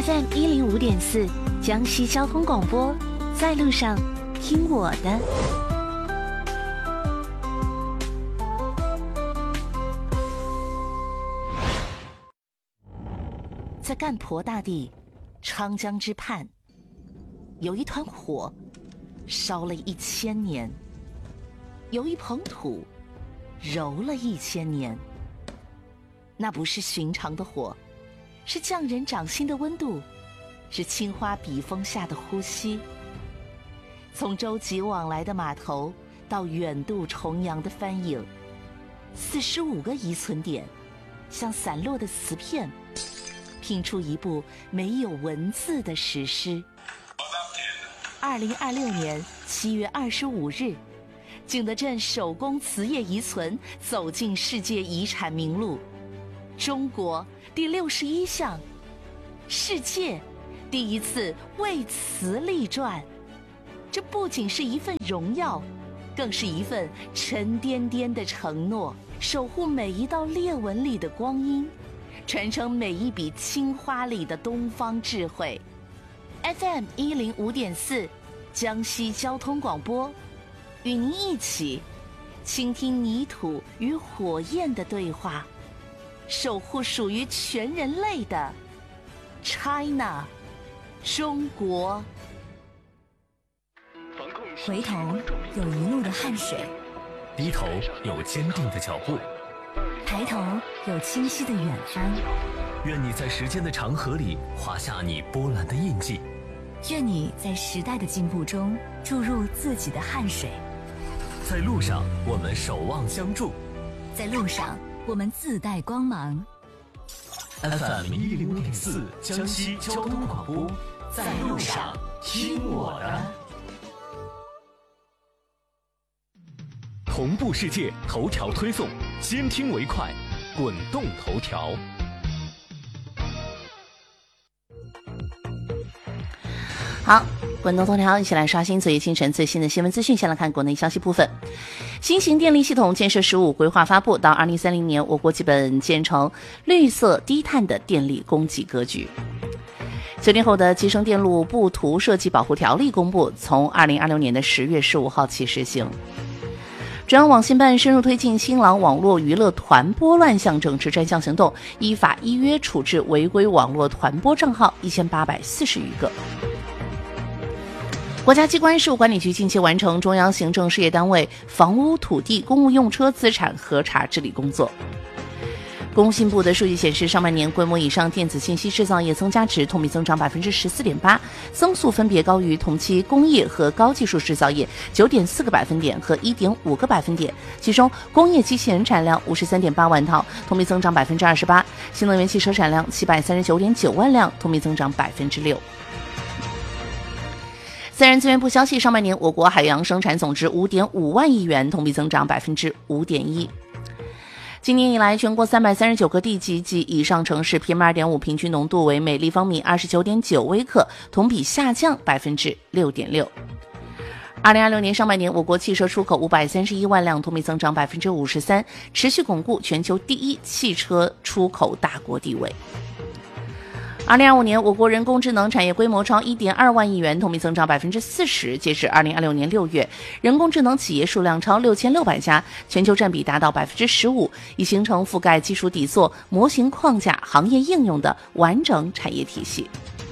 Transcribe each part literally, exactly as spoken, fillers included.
F M 一零五点四江西交通广播，在路上听我的。在干婆大地长江之畔，有一团火烧了一千年，有一捧土揉了一千年。那不是寻常的火，是匠人掌心的温度，是青花笔锋下的呼吸。从舟楫往来的码头到远渡重洋的帆影，四十五个遗存点像散落的瓷片，拼出一部没有文字的史诗。二零二六年七月二十五日，景德镇手工瓷业遗存走进世界遗产名录，中国第六十一项，世界第一次为瓷立传。这不仅是一份荣耀，更是一份沉甸甸的承诺，守护每一道裂纹里的光阴，传承每一笔青花里的东方智慧。 F M 一零五点四江西交通广播，与您一起倾听泥土与火焰的对话，守护属于全人类的 China 中国。 回头有一路的汗水， 低头有坚定的脚步， 抬头有清晰的远方。 愿你在时间的长河里画下你波澜的印记， 愿你在时代的进步中注入自己的汗水。 在路上我们守望相助， 在路上我们自带光芒。 F M 一零五点四江西交通广播，在路上听我的。同步世界头条推送，先听为快，滚动头条。 好，滚动头条，一起来刷新昨夜清晨最新的新闻资讯。先来看国内消息部分。新型电力系统建设十五规划发布，到二零三零年，我国基本建成绿色低碳的电力供给格局。九年后的集成电路布图设计保护条例公布，从二零二六年的十月十五号起实行。中央网信办深入推进新浪网络娱乐团播乱象整治专项行动，依法依约处置违规网络团播账号一千八百四十余个。国家机关事务管理局近期完成中央行政事业单位房屋、土地、公务用车资产核查治理工作。工信部的数据显示，上半年规模以上电子信息制造业增加值同比增长百分之十四点八，增速分别高于同期工业和高技术制造业九点四个百分点和一点五个百分点。其中，工业机器人产量五十三点八万套，同比增长百分之二十八；新能源汽车产量七百三十九点九万辆，同比增长百分之六。自然资源部消息，上半年我国海洋生产总值五点五万亿元，同比增长百分之五点一。今年以来，全国三百三十九个地级及以上城市 P M 二点五 平均浓度为每立方米二十九点九微克，同比下降百分之六点六。二零二六年上半年，我国汽车出口五百三十一万辆，同比增长百分之五十三，持续巩固全球第一汽车出口大国地位。二零二五年，我国人工智能产业规模超一点二万亿元，同比增长百分之四十。截至二零二六年六月，人工智能企业数量超六千六百家，全球占比达到百分之十五，已形成覆盖基础底座、模型框架、行业应用的完整产业体系。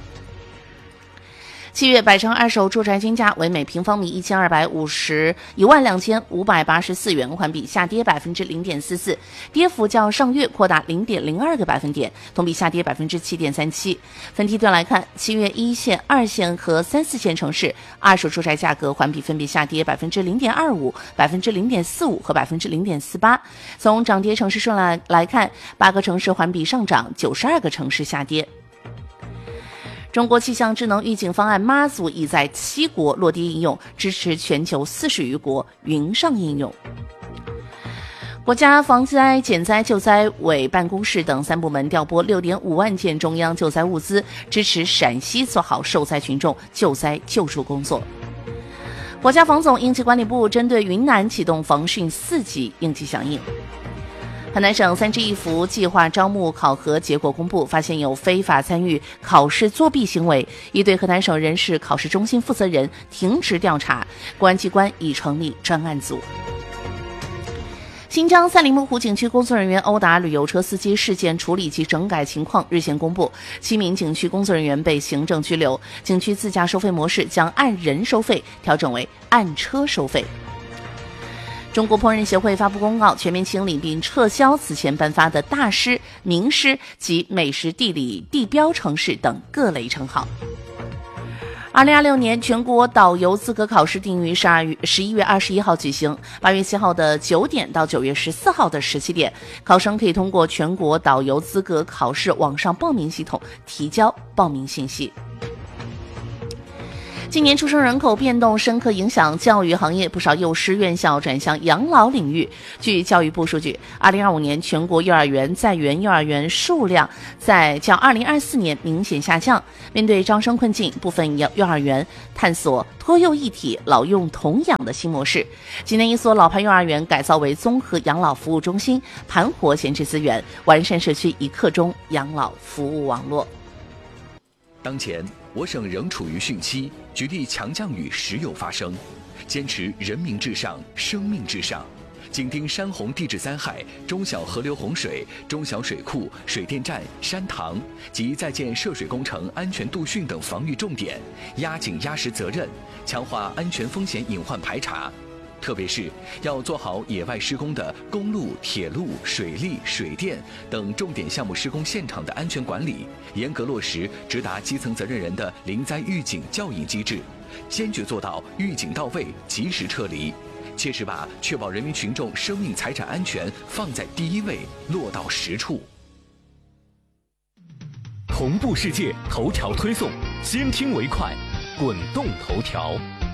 七月百城二手住宅均价为每平方米一千二百五十一万两千五百八十四元，环比下跌百分之零点四四，跌幅较上月扩大零点零二个百分点，同比下跌百分之七点三七。分梯段来看，七月一线、二线和三四线城市二手住宅价格环比分别下跌百分之零点二五、百分之零点四五和百分之零点四八。从涨跌城市数来来看，八个城市环比上涨，九十二个城市下跌。中国气象智能预警方案妈祖已在七国落地应用，支持全球四十余国云上应用。国家防灾减灾救灾委办公室等三部门调拨六点五万件中央救灾物资，支持陕西做好受灾群众救灾救助工作。国家防总应急管理部针对云南启动防汛四级应急响应。 河南省三支一扶计划招募考核结果公布，发现有非法参与考试作弊行为，已对河南省人事考试中心负责人停职调查，公安机关已成立专案组。新疆赛里木湖景区工作人员殴打旅游车司机事件处理及整改情况日前公布，七名景区工作人员被行政拘留，景区自驾收费模式将按人收费调整为按车收费。中国烹饪协会发布公告，全面清理并撤销此前颁发的大师、名师及美食地理地标城市等各类称号。二零二六年全国导游资格考试定于十二月十一月二十一号举行，八月七号的九点到九月十四号的十七点，考生可以通过全国导游资格考试网上报名系统提交报名信息。今年出生人口变动深刻影响教育行业，不少幼师院校转向养老领域。据教育部数据，二零二五年全国幼儿园在园幼儿园数量在较二零二四年明显下降。面对招生困境，部分幼儿园探索托幼一体、老幼同养的新模式。济南一所老牌幼儿园改造为综合养老服务中心，盘活闲置资源，完善社区一刻钟养老服务网络。 当前，我省仍处于汛期，局地强降雨时有发生，坚持人民至上、生命至上，紧盯山洪地质灾害、中小河流洪水、中小水库、水电站、山塘及在建涉水工程安全度汛等防御重点，压紧压实责任，强化安全风险隐患排查。特别是要做好野外施工的公路、铁路、水利、水电等重点项目施工现场的安全管理，严格落实直达基层责任人的临灾预警教引机制，坚决做到预警到位、及时撤离，切实把确保人民群众生命财产安全放在第一位落到实处。 同步世界头条推送，先听为快，滚动头条。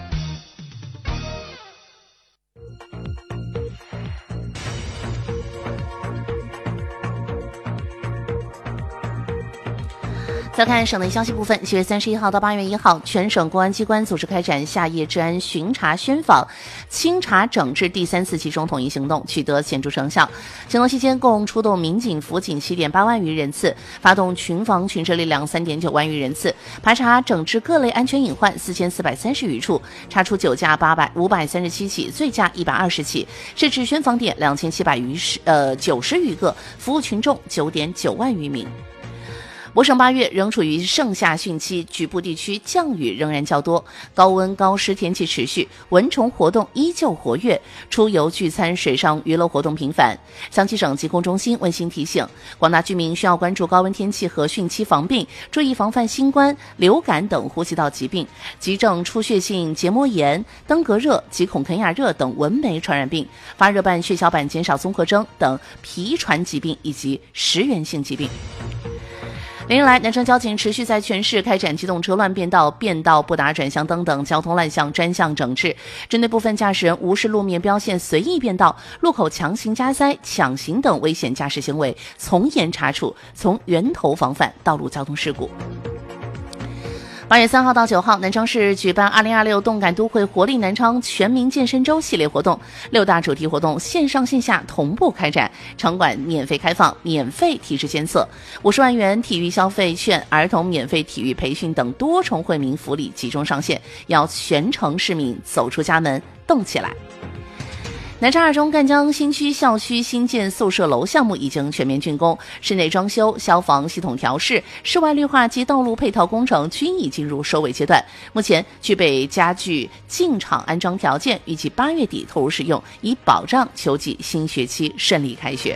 再看省内消息部分，七月三十一号到八月一号，全省公安机关组织开展夏夜治安巡查宣访、清查整治第三次集中统一行动，取得显著成效。行动期间，共出动民警、辅警七点八万余人次，发动群防群治力量三点九万余人次，排查整治各类安全隐患四千四百三十余处，查出酒驾八百五百三十七起，醉驾一百二十起，设置宣访点两千七百余十呃九十余个，服务群众九点九万余名。我省八月仍处于盛夏汛期，局部地区降雨仍然较多，高温高湿天气持续，蚊虫活动依旧活跃，出游聚餐、水上娱乐活动频繁。江西省疾控中心温馨提醒，广大居民需要关注高温天气和汛期防病，注意防范新冠、流感等呼吸道疾病、急症出血性结膜炎、登革热及孔肯雅热等蚊媒传染病、发热斑、血小板减少综合征等皮传疾病以及食源性疾病。连日来，南昌交警持续在全市开展机动车乱变道、变道不打转向灯等交通乱象专项整治，针对部分驾驶人无视路面标线随意变道、路口强行加塞、抢行等危险驾驶行为，从严查处，从源头防范道路交通事故。八月三号到九号，南昌市举办二零二六动感都会活力南昌全民健身周系列活动，六大主题活动线上线下同步开展，场馆免费开放，免费体质监测，五十万元体育消费券、儿童免费体育培训等多重惠民福利集中上线，要全城市民走出家门，动起来。南昌二中赣江新区校区新建宿舍楼项目已经全面竣工，室内装修、消防系统调试、室外绿化及道路配套工程均已进入收尾阶段，目前具备家具进场安装条件，预计八月底投入使用，以保障秋季新学期顺利开学。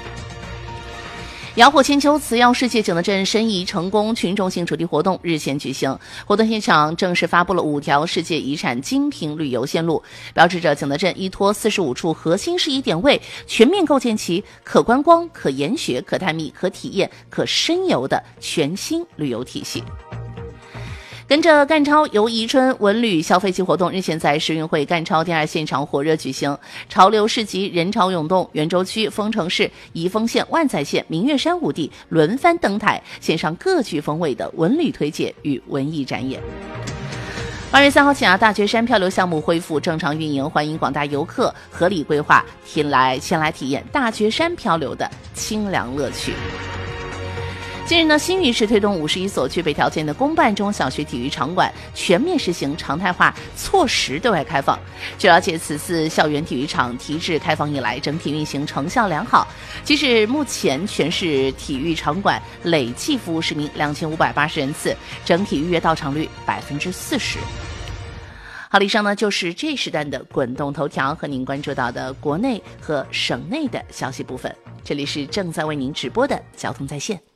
摇火千秋瓷药世界景德镇申遗成功群众性主题活动日前举行，活动现场正式发布了五条世界遗产精品旅游线路，标志着景德镇依托四十五处核心适宜点位，全面构建起可观光、可研学、可探秘、可体验、可深游的全新旅游体系。跟着赣超游宜春文旅消费季活动日前在世运会赣超第二现场火热举行，潮流市集人潮涌动，袁州区、丰城市、宜丰县、万载县、明月山五地轮番登台，献上各具风味的文旅推介与文艺展演。 八月三号起啊，大觉山漂流项目恢复正常运营，欢迎广大游客合理规划，前来前来体验大觉山漂流的清凉乐趣。近日呢，新余市推动五十一所具备条件的公办中小学体育场馆全面实行常态化错时对外开放。据了解，此次校园体育场提质开放以来，整体运行成效良好。截至目前，全市体育场馆累计服务市民两千五百八十人次，整体预约到场率百分之四十。好，以上呢就是这时段的滚动头条和您关注到的国内和省内的消息部分。这里是正在为您直播的交通在线。